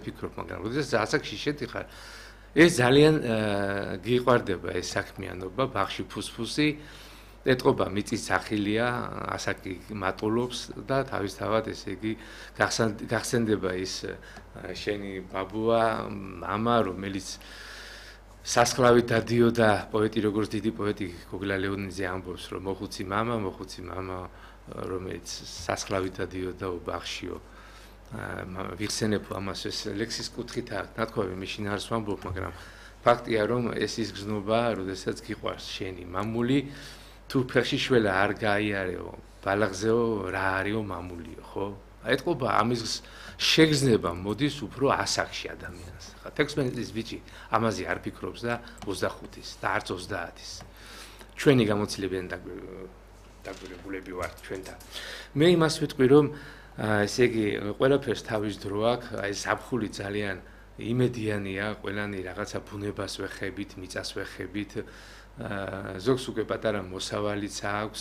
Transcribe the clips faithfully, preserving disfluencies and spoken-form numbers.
ვფიქრობ, მაგრამ როდესაც ასაკში შედიხარ, ეს ძალიან გიყვარდება ეს საქმიანობა, ბაღში ფუსფუსი, ეტყობა მიწის სახილია, ასაკი მატულობს და თავისთავად ესე იგი გახსენდება ის შენი ბაბუა, მამა, რომელიც სასხლავით დადიოდა პოეტი როგორც დიდი პოეტი გოგლა ლეონიძე ამბობს, რომ მოხუცი მამა, მოხუცი მამა, რომელიც სასხლავით დადიოდა ბაღშიო. ვიხსენებ ამას ეს ლექსის კუთხით ნათქვამი მე შინაარს ვამბობ, მაგრამ ფაქტია რომ ეს ის გზნობა, როდესაც გიყვარს შენი მამული, თუ ფეხში შველა არ გაიარეო, ბალაღზეო რა არისო მამულიო, ხო? ეტყობა ამის შეგრძნება მოდის უფრო ასაკში ადამიანს. ხა თექვსმეტი წლის ბიჭი ამაზე არ ფიქრობს და ოცდახუთის და არც ოცდაათის. ჩვენი გამოცდილებიდან დაგვირებულები ვართ ჩვენთან. მე იმას ვიტყვი რომ ესე იგი ყველაფერს თავის დრო აქვს, აი ზაფხული ძალიან იმედიანია, ყველანი რაღაცა ბუნებას ვეხებით, მიწას ვეხებით, ზოგს უკვე პატარა მოსავალიც აქვს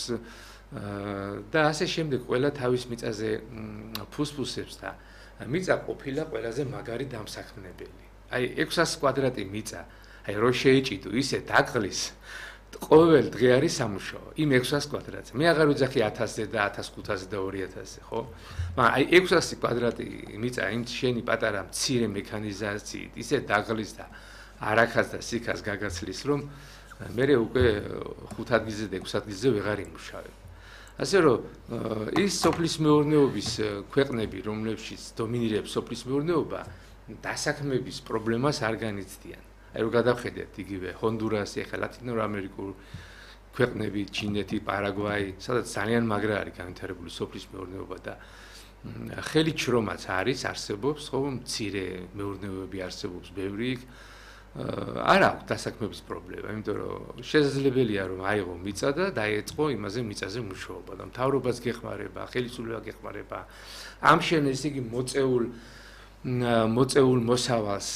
და ასე შემდეგ ყველა თავის მიწაზე ფუსფუსებს და მიწა ყოფილა ყველაზე მაგარი დამსაქმნებელი. აი ექვსასი კვადრატი მიწა, აი რო შეიჭიდო, ისე დაგყლის ყოველ დღე არის სამუშაო იმ ექვსასი კვადრატზე. მე აღარ ვიძახი ათასზე და ათას ხუთასზე და ორი ათასზე, ხო? მაგრამ აი ექვსასი კვადრატი მიწა იმ შენი პატარა მცირე მექანიზაციით ისე დაგყლის და არაქას და სიქას გაგაცლის, რომ მე უკვე ხუთ ადგილზე და ექვს ადგილზე ვეღარ იმუშავებ. ასე რომ ის სოფლის მეურნეობის ქვეყნები, რომლებშიც დომინირებს სოფლის მეურნეობა, დასაქმების პრობლემას არ განიცდიან. აი რომ გადავხედეთ იგივე ჰონდურასი, ახლა ლათინურ-ამერიკულ ქვეყნები, ჩინეთი, პარაგვაი, სადაც ძალიან მაგრა არის განვითარებული სოფლის მეურნეობა და ხელით შრომაც არის, არსებობს, ხო, მცირე მეურნეობები არსებობს ბევრი იქ. არ აქვს დასაქმების პრობლემა, იმიტომ რომ შესაძლებელია რომ აიღო მიწა და დაეწყო იმაზე მიწაზე მუშაობა და მთავრობას გეხმარება, ხელისუფლება გეხმარება. ამ შენ ესე იგი მოწეულ მოწეულ მოსავალს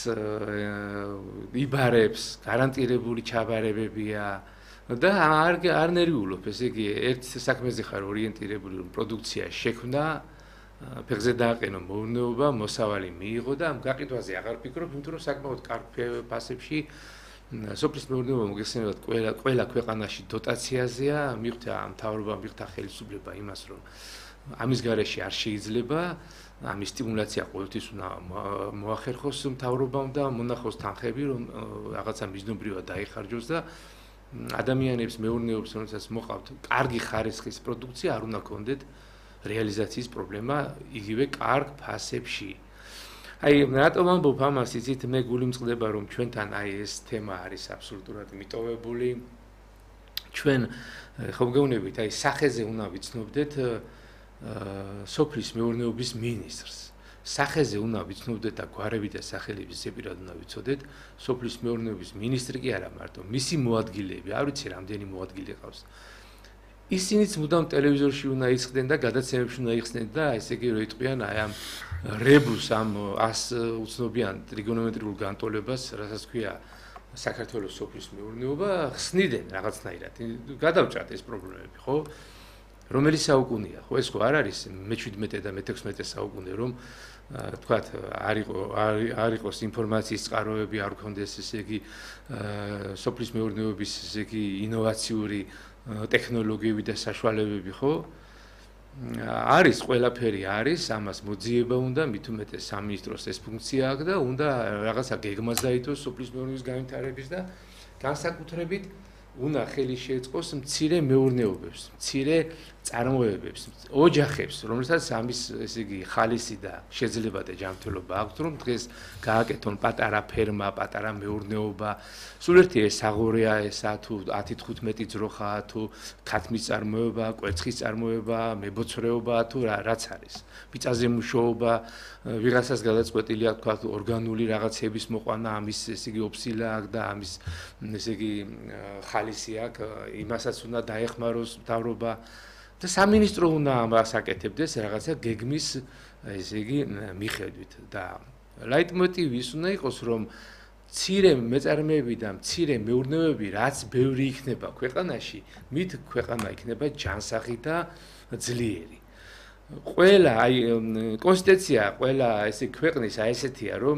იბარებს, გარანტირებული ჩაბარებებია და არ არ ნერვიულობ, ესე იგი ერთ საქმეზე ხარ ორიენტირებული, რომ პროდუქცია შექმნა, ფეხზე დააყენო მეურნეობა, მოსავალი მიიღო და ამ გაყიდვაზე აღარ ფიქრობ, იმიტომ რომ საკმაოდ კარგ ფასებში სოფლის მეურნეობა მოგეხსენებათ ყველა ყველა ქვეყანაში დოტაციაზეა, მიხვდა მთავრობა, მიხვდა ხელისუფლება იმას, რომ ამის გარეშე არ შეიძლება, ამის სტიმულაცია ყოველთვის უნდა მოახერხოს მთავრობამ და მონახოს თანხები, რომ რაღაცა მიზნობრივად დაიხარჯოს და ადამიანებს მეურნეობს, რომელსაც მოყავთ კარგი ხარისხის პროდუქცია, არ უნდა კონდეთ რეალიზაციის პრობლემა იგივე კარგ ფასებში. აი, რატომ ამბობ ამას, იცით, მე გული მწყდება, რომ ჩვენთან აი ეს თემა არის აბსოლუტურად მიტოვებული. ჩვენ ხომ გეუბნებით, აი სახეზე უნდა ვიცნობდეთ სოფლის მეურნეობის მინისტრს. სახეზე უნდა ვიცნობდეთ და გვარები და სახელების ზეპირად უნდა ვიცოდეთ სოფლის მეურნეობის მინისტრი კი არა მარტო, მისი მოადგილეები, არ ვიცი რამდენი მოადგილე ყავს. ისინიც მუდამ ტელევიზორში უნდა იწყდნენ და გადაცემებში უნდა იხსნენ და ესე იგი რო იტყვიან აი ამ რებულს ამ ას უცნობიან ტრიგონომეტრიულ განტოლებას, რასაც ქვია საქართველოს სოფლის მეურნეობა, ხსნიდნენ რაღაცნაირად. გადავჭრათ ეს პრობლემები, ხო? რომელი საუკუნეა, ხო? ეს ხო არ არის მეჩვიდმეტე და მეთექვსმეტე საუკუნე, რომ თქვათ არ იყო არ იყოს ინფორმაციის წყაროები, არ გქონდეს ესე იგი სოფლის მეურნეობის ესე იგი ინოვაციური ტექნოლოგიები და საშუალებები, ხო? არის ყველაფერი არის, ამას მოძიება უნდა, მით უმეტეს სამინისტროს ეს ფუნქცია აქვს და უნდა რაღაცა გეგმას დაითოს სოფლის მეურნეობის განვითარების და განსაკუთრებით უნდა ხელი შეეწყოს მცირე მეურნეობებს, მცირე წარმოებებს, ოჯახებს, რომელსაც ამის ესე იგი ხალისი და შეიძლება და ჯანმრთელობა აქვს, რომ დღეს გააკეთონ პატარა ფერმა, პატარა მეურნეობა. სულ ერთი ეს აღორეა ესა თუ ათი თხუთმეტი ძროხაა თუ ქათმის წარმოება, კვერცხის წარმოება, მებოცრეობა თუ რაც არის. მიწაზე მუშაობა, ვიღაცას გადაწყვეტილი აქვს თქვა ორგანული რაღაცების მოყვანა, ამის ესე იგი ოფსილა აქვს და ამის ესე იგი ხალისი აქვს, იმასაც უნდა დაეხმაროს მთავრობა. და სამინისტრო უნდა ამას აკეთებდეს რაღაცა გეგმის ესე იგი მიხედვით და ლაიტმოტივი ის უნდა იყოს რომ მცირე მეწარმეები და მცირე მეურნეობები რაც ბევრი იქნება ქვეყანაში, მით ქვეყანა იქნება ჯანსაღი და ძლიერი. ყველა აი კონსტიტუცია ყველა ესე ქვეყნის აი ესეთია რომ